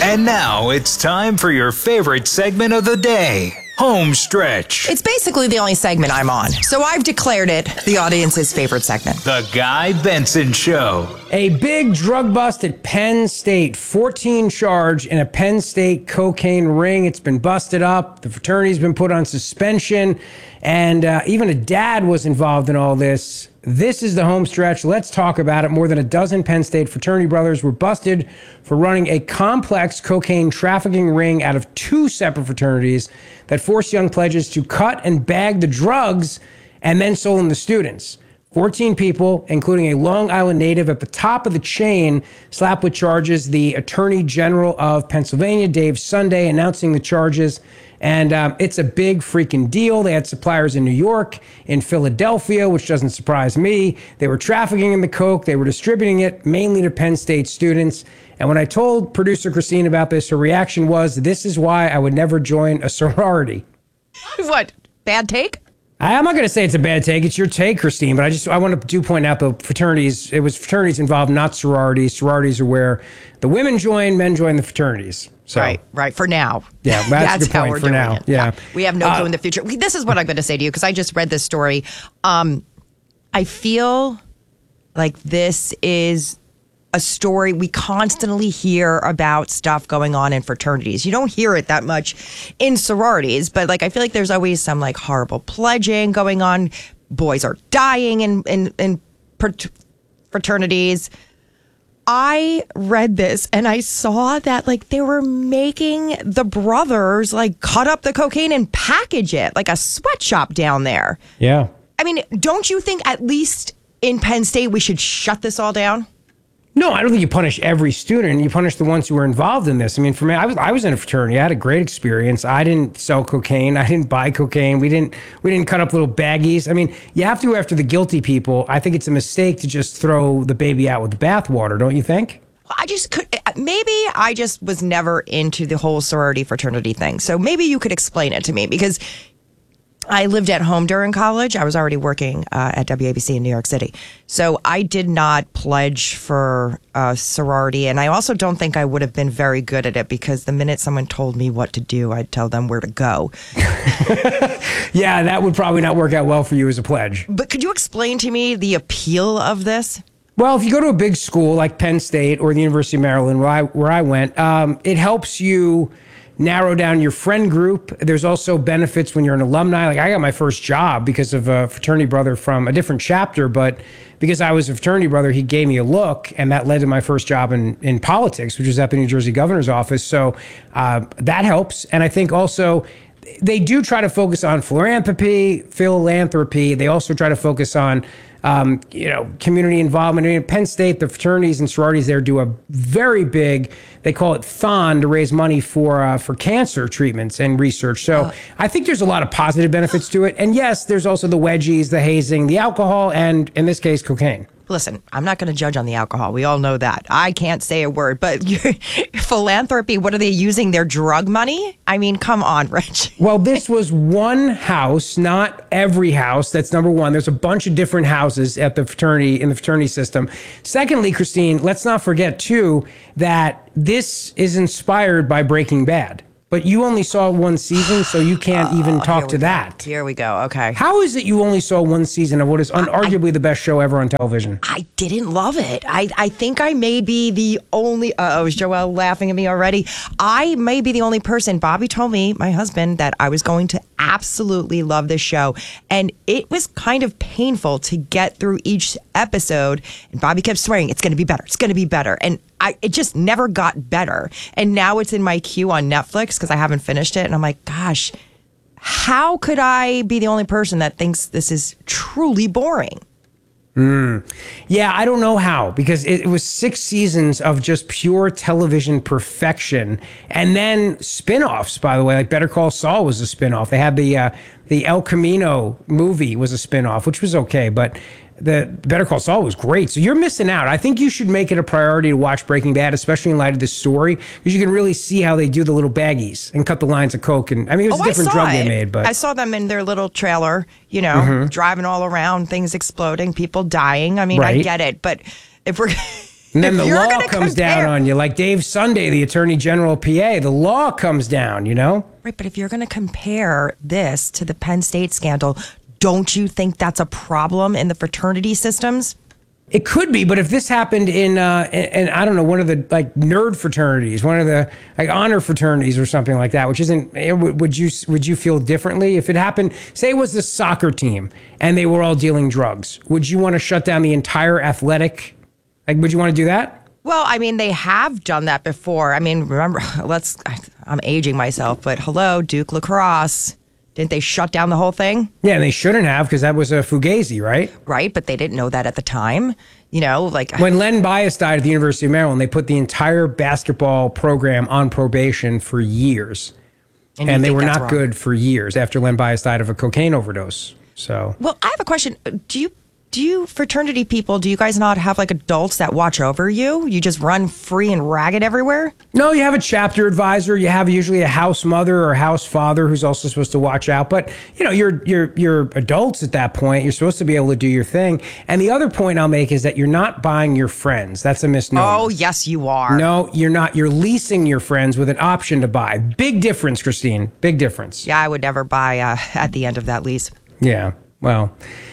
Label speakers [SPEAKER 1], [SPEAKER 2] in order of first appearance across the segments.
[SPEAKER 1] And now it's time for your favorite segment of the day, Home Stretch.
[SPEAKER 2] It's basically the only segment I'm on, so I've declared it the audience's favorite segment.
[SPEAKER 1] The Guy Benson Show.
[SPEAKER 3] A big drug bust at Penn State. 14 charge in a Penn State cocaine ring. It's been busted up. The fraternity's been put on suspension. And even a dad was involved in all this. This is the home stretch. Let's talk about it. More than a dozen Penn State fraternity brothers were busted for running a complex cocaine trafficking ring out of two separate fraternities that forced young pledges to cut and bag the drugs and then sold them to students. 14 people, including a Long Island native at the top of the chain, slapped with charges. The Attorney General of Pennsylvania, Dave Sunday, announcing the charges. And it's a big freaking deal. They had suppliers in New York, in Philadelphia, which doesn't surprise me. They were trafficking in the coke. They were distributing it mainly to Penn State students. And when I told producer Christine about this, her reaction was, "This is why I would never join a sorority."
[SPEAKER 2] What? Bad take?
[SPEAKER 3] I'm not going to say it's a bad take. It's your take, Christine. But I want to point out the fraternities. It was fraternities involved, not sororities. Sororities are where the women join, men join the fraternities. So,
[SPEAKER 2] right. For now.
[SPEAKER 3] Yeah, that's a good
[SPEAKER 2] how
[SPEAKER 3] point
[SPEAKER 2] we're
[SPEAKER 3] for
[SPEAKER 2] doing
[SPEAKER 3] now.
[SPEAKER 2] it.
[SPEAKER 3] Yeah.
[SPEAKER 2] We have no clue in the future. This is what I'm going to say to you because I just read this story. I feel like this is a story we constantly hear about stuff going on in fraternities. You don't hear it that much in sororities, but like I feel like there's always some like horrible pledging going on. Boys are dying in fraternities. I read this and I saw that like they were making the brothers like cut up the cocaine and package it like a sweatshop down there.
[SPEAKER 3] Yeah.
[SPEAKER 2] I mean, don't you think at least in Penn State we should shut this all down?
[SPEAKER 3] No, I don't think you punish every student. You punish the ones who were involved in this. I mean, for me, I was in a fraternity. I had a great experience. I didn't sell cocaine. I didn't buy cocaine. We didn't cut up little baggies. I mean, you have to go after the guilty people. I think it's a mistake to just throw the baby out with the bathwater, don't you think?
[SPEAKER 2] Maybe I just was never into the whole sorority fraternity thing. So maybe you could explain it to me because I lived at home during college. I was already working at WABC in New York City. So I did not pledge for a sorority. And I also don't think I would have been very good at it because the minute someone told me what to do, I'd tell them where to go.
[SPEAKER 3] Yeah, that would probably not work out well for you as a pledge.
[SPEAKER 2] But could you explain to me the appeal of this?
[SPEAKER 3] Well, if you go to a big school like Penn State or the University of Maryland, where I went, it helps you narrow down your friend group. There's also benefits when you're an alumni. Like I got my first job because of a fraternity brother from a different chapter, but because I was a fraternity brother, he gave me a look, and that led to my first job in politics, which was at the New Jersey governor's office. So that helps. And I think also they do try to focus on philanthropy. They also try to focus on community involvement. I mean, at Penn State, the fraternities and sororities there do a very big, they call it Thon, to raise money for cancer treatments and research. So I think there's a lot of positive benefits to it. And yes, there's also the wedgies, the hazing, the alcohol, and in this case, cocaine.
[SPEAKER 2] Listen, I'm not going to judge on the alcohol. We all know that. I can't say a word. But philanthropy, what are they using? Their drug money? I mean, come on, Rich.
[SPEAKER 3] Well, this was one house, not every house. That's number one. There's a bunch of different houses at the fraternity, in the fraternity system. Secondly, Christine, let's not forget, too, that this is inspired by Breaking Bad. But you only saw one season, so you can't even talk to that.
[SPEAKER 2] Here we go. Okay.
[SPEAKER 3] How is it you only saw one season of what is arguably the best show ever on television?
[SPEAKER 2] I didn't love it. I think I may be the only... is Joelle laughing at me already? I may be the only person. Bobby told me, my husband, that I was going to absolutely love this show. And it was kind of painful to get through each episode. And Bobby kept swearing, it's going to be better. It's going to be better. And it just never got better. And now it's in my queue on Netflix because I haven't finished it. And I'm like, gosh, how could I be the only person that thinks this is truly boring?
[SPEAKER 3] Yeah, I don't know how, because it was 6 seasons of just pure television perfection. And then spin-offs, by the way, like Better Call Saul was a spin-off. They had the El Camino movie was a spin-off, which was okay, but the Better Call Saul was great. So you're missing out. I think you should make it a priority to watch Breaking Bad, especially in light of this story, because you can really see how they do the little baggies and cut the lines of coke. And I mean, it was a different drug they made, but
[SPEAKER 2] I saw them in their little trailer, driving all around, things exploding, people dying. I mean, I get it, but if we're
[SPEAKER 3] And then
[SPEAKER 2] If
[SPEAKER 3] the
[SPEAKER 2] you're
[SPEAKER 3] law
[SPEAKER 2] gonna
[SPEAKER 3] comes down
[SPEAKER 2] compare-
[SPEAKER 3] on you. Like Dave Sunday, the Attorney General of PA, the law comes down, you know?
[SPEAKER 2] Right, but if you're going to compare this to the Penn State scandal, don't you think that's a problem in the fraternity systems?
[SPEAKER 3] It could be, but if this happened in I don't know, one of the like nerd fraternities, one of the like honor fraternities or something like that, which isn't, would you feel differently if it happened? Say it was the soccer team and they were all dealing drugs. Would you want to shut down the entire athletic? Like, would you want to do that?
[SPEAKER 2] Well, I mean, they have done that before. I mean, remember, I'm aging myself, but hello, Duke lacrosse. Didn't they shut down the whole thing?
[SPEAKER 3] Yeah, and they shouldn't have because that was a fugazi, right?
[SPEAKER 2] Right, but they didn't know that at the time. You know, like
[SPEAKER 3] when Len Bias died at the University of Maryland, they put the entire basketball program on probation for years. And they were not good for years after Len Bias died of a cocaine overdose. So,
[SPEAKER 2] well, I have a question. Do you fraternity people, do you guys not have like adults that watch over you? You just run free and ragged everywhere?
[SPEAKER 3] No, you have a chapter advisor. You have usually a house mother or house father who's also supposed to watch out. But, you know, you're adults at that point. You're supposed to be able to do your thing. And the other point I'll make is that you're not buying your friends. That's a misnomer.
[SPEAKER 2] Oh, yes, you are.
[SPEAKER 3] No, you're not. You're leasing your friends with an option to buy. Big difference, Christine. Big difference.
[SPEAKER 2] Yeah, I would never buy at the end of that lease.
[SPEAKER 3] Yeah, well...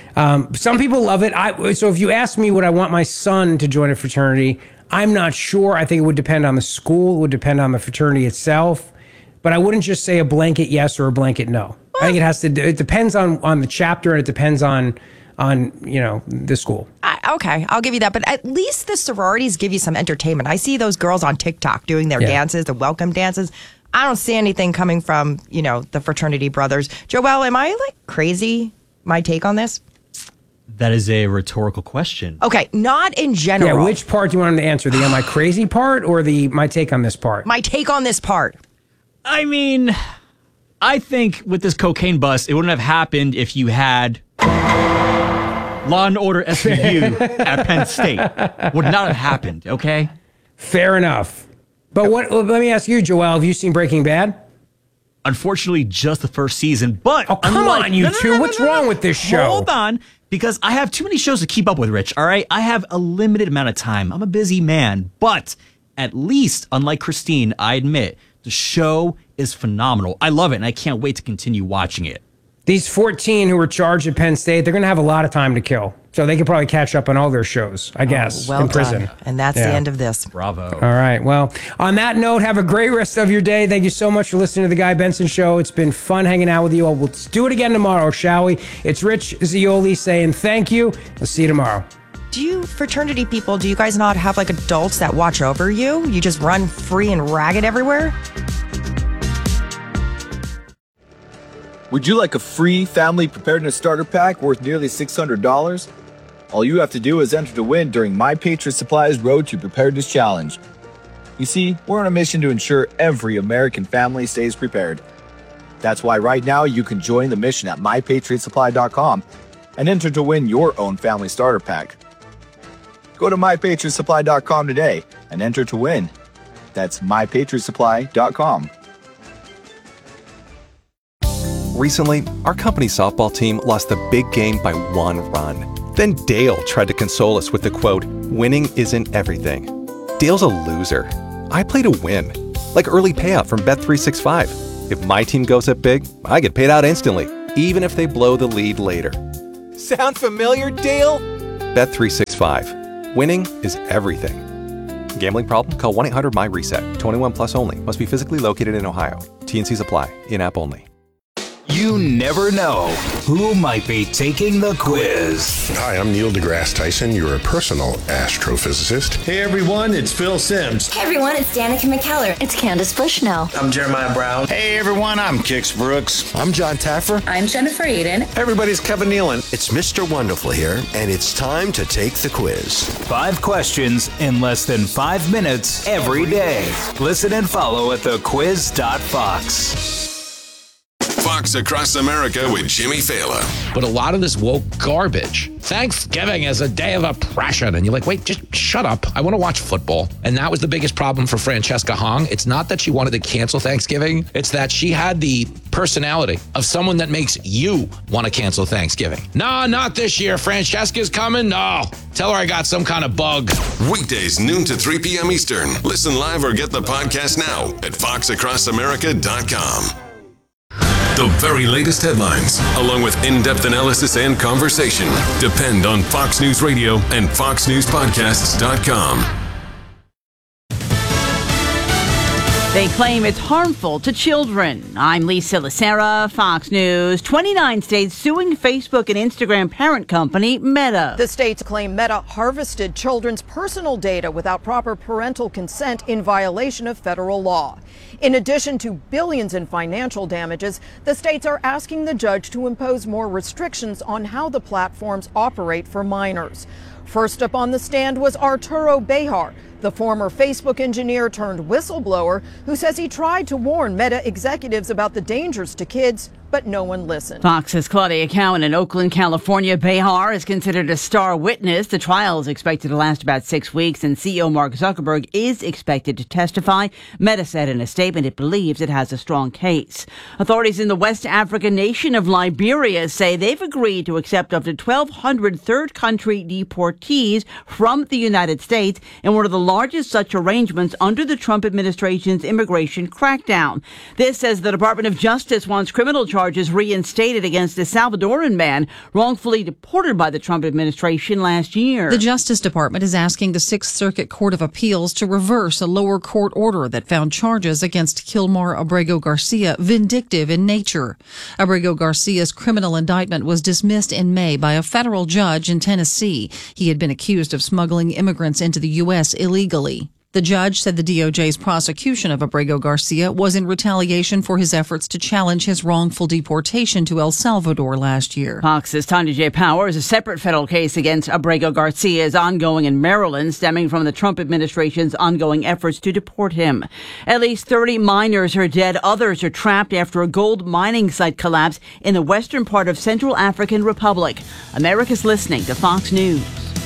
[SPEAKER 3] some people love it. So if you ask me would I want my son to join a fraternity, I'm not sure. I think it would depend on the school. It would depend on the fraternity itself. But I wouldn't just say a blanket yes or a blanket no. I think it depends on the chapter and it depends on you know, the school.
[SPEAKER 2] Okay, I'll give you that. But at least the sororities give you some entertainment. I see those girls on TikTok doing their dances, the welcome dances. I don't see anything coming from, you know, the fraternity brothers. Joelle, am I like crazy? My take on this?
[SPEAKER 4] That is a rhetorical question.
[SPEAKER 2] Okay, not in general.
[SPEAKER 3] Yeah, which part do you want him to answer? The am I crazy part or the my take on this part?
[SPEAKER 2] My take on this part.
[SPEAKER 4] I mean, I think with this cocaine bust, it wouldn't have happened if you had Law and Order SVU at Penn State. Would not have happened, okay?
[SPEAKER 3] Fair enough. But let me ask you, Joelle, have you seen Breaking Bad?
[SPEAKER 4] Unfortunately, just the first season. But
[SPEAKER 3] oh, come on, you two. What's wrong with this show?
[SPEAKER 4] Hold on, because I have too many shows to keep up with, Rich, all right? I have a limited amount of time. I'm a busy man. But at least, unlike Christine, I admit, the show is phenomenal. I love it, and I can't wait to continue watching it.
[SPEAKER 3] These 14 who were charged at Penn State, they're going to have a lot of time to kill. So they could probably catch up on all their shows, I guess,
[SPEAKER 2] well
[SPEAKER 3] in prison.
[SPEAKER 2] Done. And that's the end of this.
[SPEAKER 4] Bravo.
[SPEAKER 3] All right. Well, on that note, have a great rest of your day. Thank you so much for listening to The Guy Benson Show. It's been fun hanging out with you all. We'll do it again tomorrow, shall we? It's Rich Zeoli saying thank you. We'll see you tomorrow.
[SPEAKER 2] Do you fraternity people, do you guys not have like adults that watch over you? You just run free and ragged everywhere?
[SPEAKER 5] Would you like a free family preparedness starter pack worth nearly $600? All you have to do is enter to win during My Patriot Supply's Road to Preparedness Challenge. You see, we're on a mission to ensure every American family stays prepared. That's why right now you can join the mission at MyPatriotSupply.com and enter to win your own family starter pack. Go to MyPatriotSupply.com today and enter to win. That's MyPatriotSupply.com.
[SPEAKER 6] Recently, our company softball team lost the big game by 1 run. Then Dale tried to console us with the quote, "Winning isn't everything." Dale's a loser. I play to win. Like early payout from Bet365. If my team goes up big, I get paid out instantly, even if they blow the lead later. Sound familiar, Dale? Bet365. Winning is everything. Gambling problem? Call 1-800-MY-RESET. 21 plus only. Must be physically located in Ohio. T&Cs apply. In-app only.
[SPEAKER 1] You never know who might be taking the quiz.
[SPEAKER 7] Hi, I'm Neil deGrasse Tyson, your personal astrophysicist.
[SPEAKER 8] Hey everyone, it's Phil Sims.
[SPEAKER 9] Hey everyone, it's Danica McKellar. It's Candace Bushnell.
[SPEAKER 8] I'm Jeremiah Brown.
[SPEAKER 10] Hey everyone, I'm Kix Brooks.
[SPEAKER 11] I'm John Taffer.
[SPEAKER 12] I'm Jennifer Aiden.
[SPEAKER 13] Hey everybody's Kevin Nealon.
[SPEAKER 14] It's Mr. Wonderful here, and it's time to take the quiz.
[SPEAKER 1] 5 questions in less than 5 minutes every day. Listen and follow at thequiz.fox.
[SPEAKER 11] Fox Across America with Jimmy Fallon.
[SPEAKER 12] But a lot of this woke garbage. Thanksgiving is a day of oppression. And you're like, wait, just shut up. I want to watch football. And that was the biggest problem for Francesca Hong. It's not that she wanted to cancel Thanksgiving. It's that she had the personality of someone that makes you want to cancel Thanksgiving. No, not this year. Francesca's coming. No. Tell her I got some kind of bug.
[SPEAKER 11] Weekdays, noon to 3 p.m. Eastern. Listen live or get the podcast now at foxacrossamerica.com. The very latest headlines, along with in-depth analysis and conversation, depend on Fox News Radio and foxnewspodcasts.com.
[SPEAKER 13] They claim it's harmful to children. I'm Lisa Lacera, Fox News. 29 states suing Facebook and Instagram parent company Meta.
[SPEAKER 15] The states claim Meta harvested children's personal data without proper parental consent in violation of federal law. In addition to billions in financial damages, the states are asking the judge to impose more restrictions on how the platforms operate for minors. First up on the stand was Arturo Bejar, the former Facebook engineer turned whistleblower who says he tried to warn Meta executives about the dangers to kids, but no one listened.
[SPEAKER 13] Fox's Claudia Cowan in Oakland, California. Bejar is considered a star witness. The trial is expected to last about 6 weeks, and CEO Mark Zuckerberg is expected to testify. Meta said in a statement it believes it has a strong case. Authorities in the West African nation of Liberia say they've agreed to accept up to 1,200 third country deportees from the United States in one of the largest such arrangements under the Trump administration's immigration crackdown. This says the Department of Justice wants criminal charges reinstated against a Salvadoran man wrongfully deported by the Trump administration last year.
[SPEAKER 16] The Justice Department is asking the Sixth Circuit Court of Appeals to reverse a lower court order that found charges against Kilmar Abrego Garcia vindictive in nature. Abrego Garcia's criminal indictment was dismissed in May by a federal judge in Tennessee. He had been accused of smuggling immigrants into the U.S. illegally. The judge said the DOJ's prosecution of Abrego Garcia was in retaliation for his efforts to challenge his wrongful deportation to El Salvador last year.
[SPEAKER 13] Fox's Tanya J. Powers. A separate federal case against Abrego Garcia is ongoing in Maryland, stemming from the Trump administration's ongoing efforts to deport him. At least 30 miners are dead. Others are trapped after a gold mining site collapse in the western part of Central African Republic. America's listening to Fox News.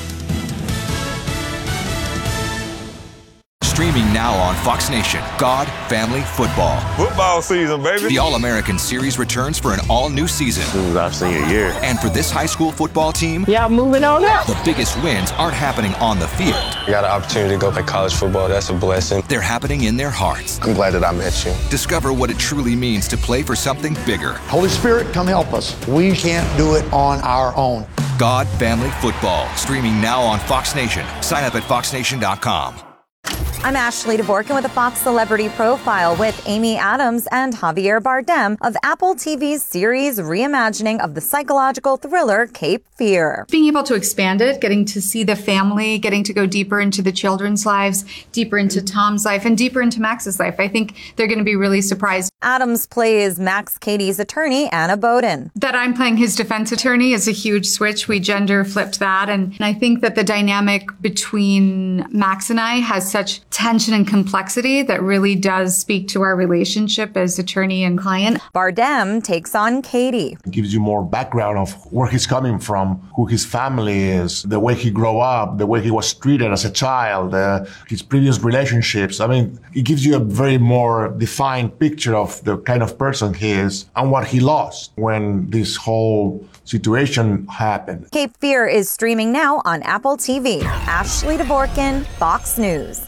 [SPEAKER 17] Streaming now on Fox Nation, God, Family, Football.
[SPEAKER 18] Football season, baby.
[SPEAKER 17] The All-American Series returns for an all-new season.
[SPEAKER 18] I've seen a year.
[SPEAKER 17] And for this high school football team,
[SPEAKER 19] moving on up.
[SPEAKER 17] The biggest wins aren't happening on the field.
[SPEAKER 20] I got an opportunity to go play college football. That's a blessing.
[SPEAKER 17] They're happening in their hearts.
[SPEAKER 20] I'm glad that I met you.
[SPEAKER 17] Discover what it truly means to play for something bigger.
[SPEAKER 21] Holy Spirit, come help us. We can't do it on our own.
[SPEAKER 17] God, Family, Football. Streaming now on Fox Nation. Sign up at foxnation.com.
[SPEAKER 22] I'm Ashley DeVorkin with a Fox Celebrity Profile with Amy Adams and Javier Bardem of Apple TV's series reimagining of the psychological thriller Cape Fear.
[SPEAKER 23] Being able to expand it, getting to see the family, getting to go deeper into the children's lives, deeper into Tom's life, and deeper into Max's life. I think they're going to be really surprised.
[SPEAKER 22] Adams plays Max Cady's attorney, Anna Boden.
[SPEAKER 23] That I'm playing his defense attorney is a huge switch. We gender flipped that. And I think that the dynamic between Max and I has such tension and complexity that really does speak to our relationship as attorney and client.
[SPEAKER 22] Bardem takes on Cady.
[SPEAKER 21] It gives you more background of where he's coming from, who his family is, the way he grew up, the way he was treated as a child, his previous relationships. I mean, it gives you a very more defined picture of the kind of person he is and what he lost when this whole situation happened.
[SPEAKER 22] Cape Fear is streaming now on Apple TV. Ashley DeVorkin, Fox News.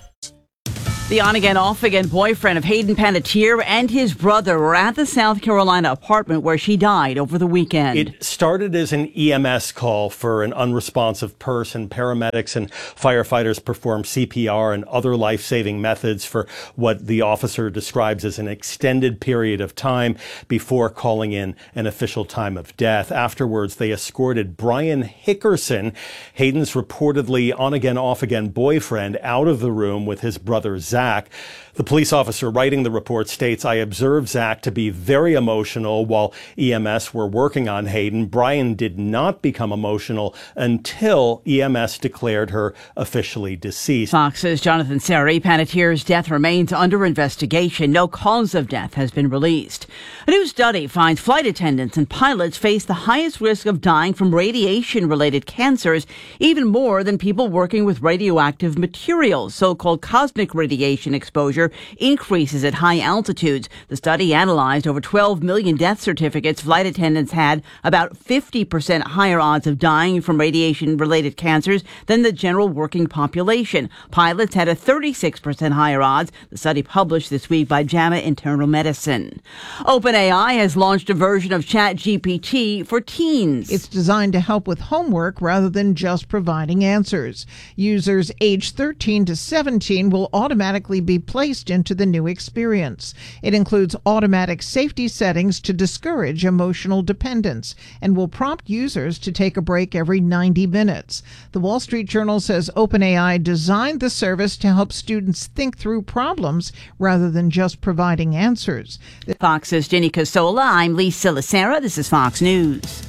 [SPEAKER 13] The on-again, off-again boyfriend of Hayden Panettiere and his brother were at the South Carolina apartment where she died over the weekend.
[SPEAKER 24] It started as an EMS call for an unresponsive person. Paramedics and firefighters performed CPR and other life-saving methods for what the officer describes as an extended period of time before calling in an official time of death. Afterwards, they escorted Brian Hickerson, Hayden's reportedly on-again, off-again boyfriend, out of the room with his brother Zach. Zach. The police officer writing the report states, "I observed Zach to be very emotional while EMS were working on Hayden. Brian did not become emotional until EMS declared her officially deceased."
[SPEAKER 13] Fox's Jonathan Serry. Panettiere's death remains under investigation. No cause of death has been released. A new study finds flight attendants and pilots face the highest risk of dying from radiation-related cancers, even more than people working with radioactive materials. So-called cosmic radiation exposure increases at high altitudes. The study analyzed over 12 million death certificates. Flight attendants had about 50% higher odds of dying from radiation-related cancers than the general working population. Pilots had a 36% higher odds. The study published this week by JAMA Internal Medicine. OpenAI has launched a version of ChatGPT for teens.
[SPEAKER 2] It's designed to help with homework rather than just providing answers. Users aged 13 to 17 will automatically be placed into the new experience. It includes automatic safety settings to discourage emotional dependence and will prompt users to take a break every 90 minutes. The Wall Street Journal says OpenAI designed the service to help students think through problems rather than just providing answers.
[SPEAKER 13] Fox's Jenny Casola. I'm Lisa Lacera. This is Fox News.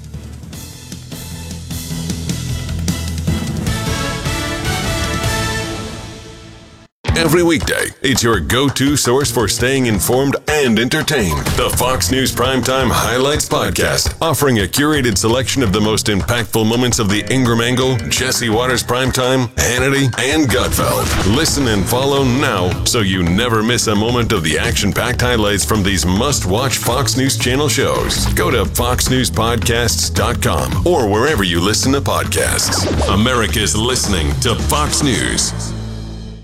[SPEAKER 11] Every weekday, it's your go-to source for staying informed and entertained. The Fox News Primetime Highlights Podcast, offering a curated selection of the most impactful moments of the Ingram Angle, Jesse Waters Primetime, Hannity, and Gutfeld. Listen and follow now so you never miss a moment of the action-packed highlights from these must-watch Fox News Channel shows. Go to foxnewspodcasts.com or wherever you listen to podcasts. America's listening to Fox News.